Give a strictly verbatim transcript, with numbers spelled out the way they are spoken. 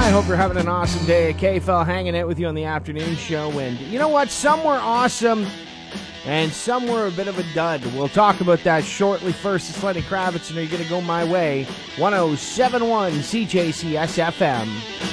hope you're having an awesome day. K F L hanging out with you on the afternoon show. And you know what? Some were awesome and some were a bit of a dud. We'll talk about that shortly. First, it's Lenny Kravitz, and are you going to go my way? one oh seven point one C J C S F M.